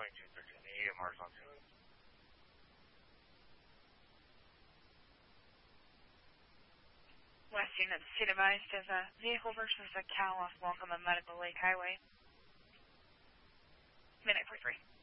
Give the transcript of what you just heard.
2213, the AMR's on 2. West units, be advised of a vehicle versus a cow off Welcome on Medical Lake Highway. Midnight 43.